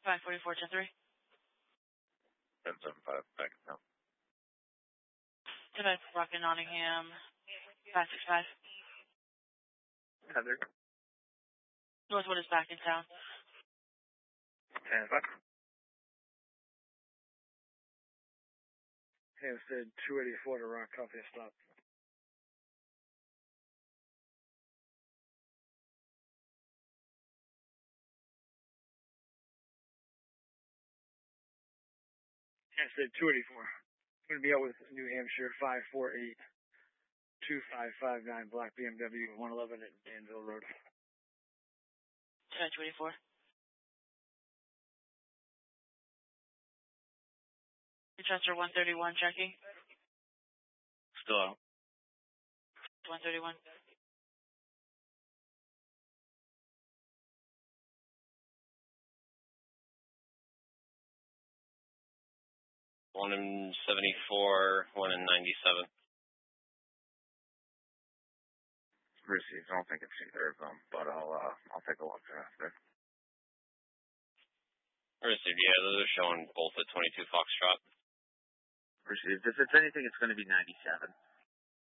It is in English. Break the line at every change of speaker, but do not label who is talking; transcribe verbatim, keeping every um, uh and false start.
five forty-four, ten three.
ten seven five, back now.
ten five, Rocket Nottingham, five six five.
Heather.
Northwood is back in town.
ten five.
Hampstead, two eighty-four to Rock Coffee Stop. Hampstead, two eighty-four. I'm going to be out with New Hampshire, five four eight, two five five nine Black B M W, one eleven at Danville Road.
ten two eighty-four. Chester, one thirty-one, checking.
Still out.
one thirty-one.
One in seventy-four, one in ninety-seven.
Received. I don't think it's either of them, but I'll uh, I'll take a look after.
Received, yeah, those are showing both at twenty-two Foxtrot.
Received. If it's anything, it's going to be ninety-seven.